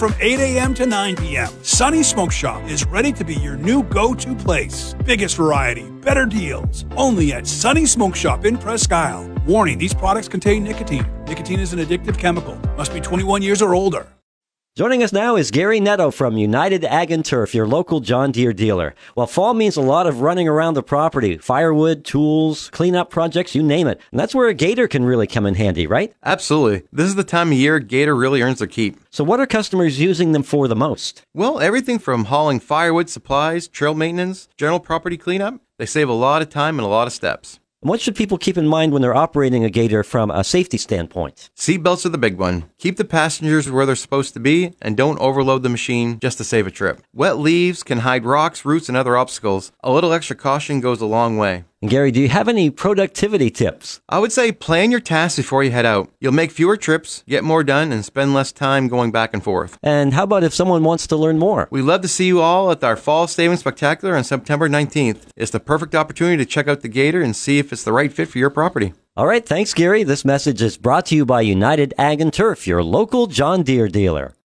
From 8 a.m. to 9 p.m., Sunny Smoke Shop is ready to be your new go-to place. Biggest variety, better deals. Only at Sunny Smoke Shop in Presque Isle. Warning, these products contain nicotine. Nicotine is an addictive chemical. Must be 21 years or older. Joining us now is Gary Netto from United Ag and Turf, your local John Deere dealer. Well, fall means a lot of running around the property. Firewood, tools, cleanup projects, you name it. And that's where a Gator can really come in handy, right? Absolutely. This is the time of year Gator really earns their keep. So what are customers using them for the most? Well, everything from hauling firewood, supplies, trail maintenance, general property cleanup. They save a lot of time and a lot of steps. And what should people keep in mind when they're operating a Gator from a safety standpoint? Seatbelts are the big one. Keep the passengers where they're supposed to be and don't overload the machine just to save a trip. Wet leaves can hide rocks, roots, and other obstacles. A little extra caution goes a long way. And Gary, do you have any productivity tips? I would say plan your tasks before you head out. You'll make fewer trips, get more done, and spend less time going back and forth. And how about if someone wants to learn more? We'd love to see you all at our Fall Savings Spectacular on September 19th. It's the perfect opportunity to check out the Gator and see if it's the right fit for your property. All right, thanks, Gary. This message is brought to you by United Ag and Turf, your local John Deere dealer.